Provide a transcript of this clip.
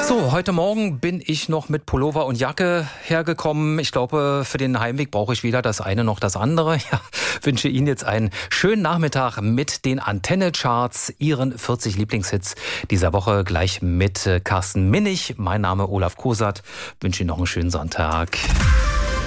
So, heute Morgen bin ich noch mit Pullover und Jacke hergekommen. Ich glaube, für den Heimweg brauche ich weder das eine noch das andere. Ja, wünsche Ihnen jetzt einen schönen Nachmittag mit den Antenne-Charts, Ihren 40 Lieblingshits dieser Woche gleich mit Carsten Minnig. Mein Name Olaf Kosat. Wünsche Ihnen noch einen schönen Sonntag.